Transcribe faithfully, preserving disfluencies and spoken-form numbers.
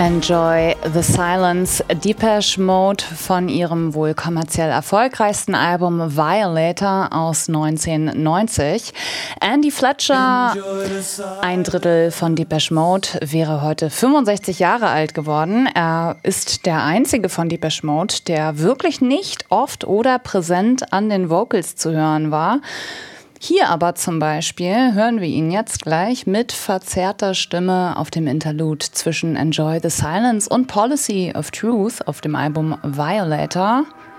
Enjoy the Silence, Depeche Mode von ihrem wohl kommerziell erfolgreichsten Album Violator aus neunzehnhundertneunzig. Andy Fletcher, ein Drittel von Depeche Mode, wäre heute fünfundsechzig Jahre alt geworden. Er ist der einzige von Depeche Mode, der wirklich nicht oft oder präsent an den Vocals zu hören war. Hier aber zum Beispiel hören wir ihn jetzt gleich mit verzerrter Stimme auf dem Interlude zwischen Enjoy the Silence und Policy of Truth auf dem Album Violator.